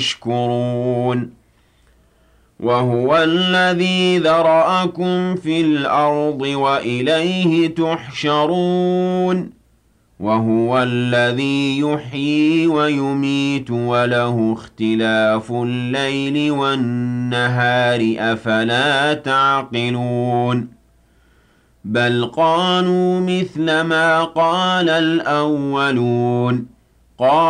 يشكرون وهو الذي ذرأكم في الأرض وإليه تحشرون وهو الذي يحيي ويميت وله اختلاف الليل والنهار أفلا تعقلون بل قالوا مثل ما قال الأولون